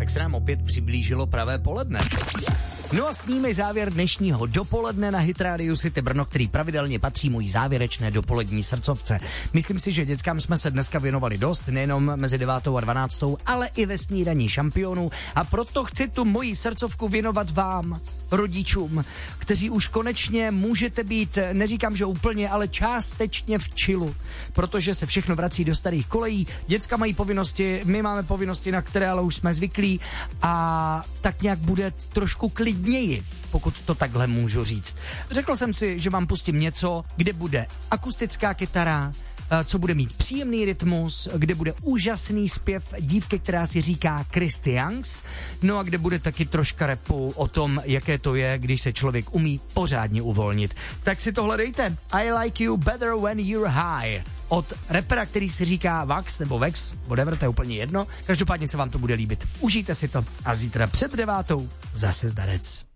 tak se nám opět přiblížilo pravé poledne. No a s ním je závěr dnešního dopoledne na Hit Radio City Brno, který pravidelně patří mojí závěrečné dopolední srdcovce. Myslím si, že dětskám jsme se dneska věnovali dost, nejenom mezi 9. a 12., ale i ve snídaní šampionů, a proto chci tu moji srdcovku věnovat vám, rodičům, kteří už konečně můžete být, neříkám, že úplně, ale částečně v chillu, protože se všechno vrací do starých kolejí. Děcka mají povinnosti, my máme povinnosti, na které ale už jsme zvyklí, a tak nějak bude trošku klidněji, pokud to takhle můžu říct. Řekl jsem si, že vám pustím něco, kde bude akustická kytara, co bude mít příjemný rytmus, kde bude úžasný zpěv dívky, která si říká Christy Youngs, no a kde bude taky troška rapu o tom, jaké to je, když se člověk umí pořádně uvolnit. Tak si to hledejte. I Like You Better When You're High od rapera, který si říká Vax nebo Vex, whatever, to je úplně jedno. Každopádně se vám to bude líbit. Užijte si to a zítra před 9. zase zdarec.